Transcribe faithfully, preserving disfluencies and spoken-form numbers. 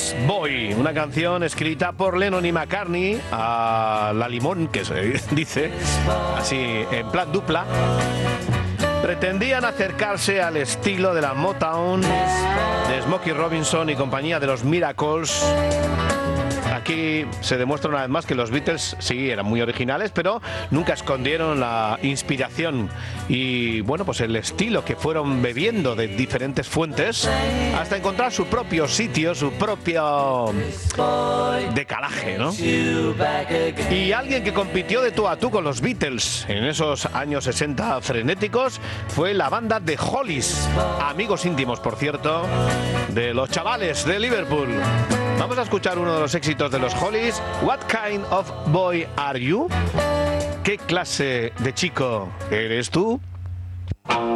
Beatles Boy, una canción escrita por Lennon y McCartney a la limón, que se dice así en plan dupla. Pretendían acercarse al estilo de la Motown de Smokey Robinson y compañía de los Miracles. Aquí se demuestra una vez más que los Beatles sí eran muy originales, pero nunca escondieron la inspiración y bueno, pues el estilo que fueron bebiendo de diferentes fuentes hasta encontrar su propio sitio, su propio decalaje, ¿no? Y alguien que compitió de tú a tú con los Beatles en esos años sesenta frenéticos fue la banda de Hollies, amigos íntimos, por cierto, de los chavales de Liverpool. Vamos a escuchar uno de los éxitos de los Hollies, What Kind of Boy Are You? ¿Qué clase de chico eres tú?